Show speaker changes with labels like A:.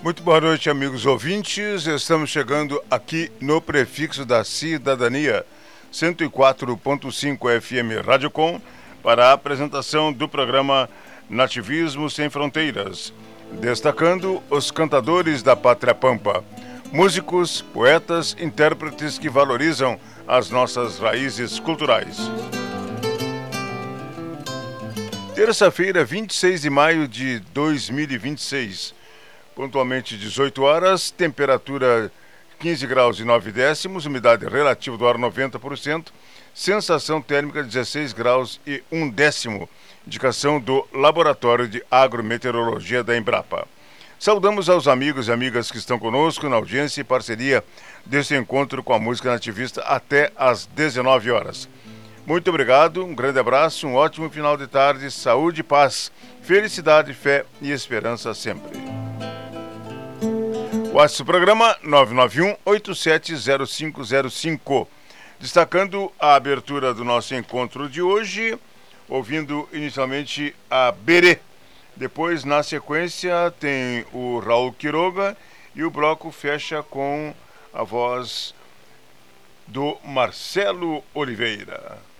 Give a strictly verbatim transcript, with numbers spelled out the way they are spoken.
A: Muito boa noite, amigos ouvintes. Estamos chegando aqui no prefixo da Cidadania, cento e quatro ponto cinco F M Rádio Com, para a apresentação do programa Nativismo Sem Fronteiras, destacando os cantadores da Pátria Pampa, músicos, poetas, intérpretes que valorizam as nossas raízes culturais. Terça-feira, vinte e seis de maio de dois mil e vinte e seis, pontualmente dezoito horas, temperatura quinze graus e nove décimos, umidade relativa do ar noventa por cento, sensação térmica dezesseis graus e um décimo, indicação do Laboratório de Agrometeorologia da Embrapa. Saudamos aos amigos e amigas que estão conosco na audiência e parceria deste encontro com a música nativista até às dezenove horas. Muito obrigado, um grande abraço, um ótimo final de tarde, saúde, paz, felicidade, fé e esperança sempre. WhatsApp programa nove nove um, oito sete zero cinco zero cinco. Destacando a abertura do nosso encontro de hoje, ouvindo inicialmente a Berê. Depois, na sequência, tem o Raul Quiroga e o bloco fecha com a voz do Marcelo Oliveira.